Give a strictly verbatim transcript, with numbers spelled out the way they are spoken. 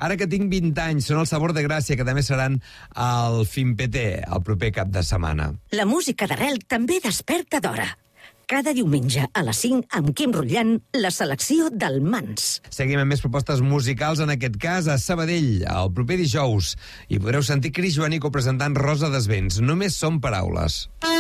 Ara que tinc vint anys, són el Sabor de Gràcia, que també seran al FIMPT el proper cap de setmana. La música d'arrel també desperta d'hora. Cada diumenge a les cinc amb Quim Rutllant, la selecció del Mans. Seguim amb més propostes musicals, en aquest cas a Sabadell, el proper dijous. I podreu sentir Cris Joanico presentant Rosa Desvents. Només són paraules.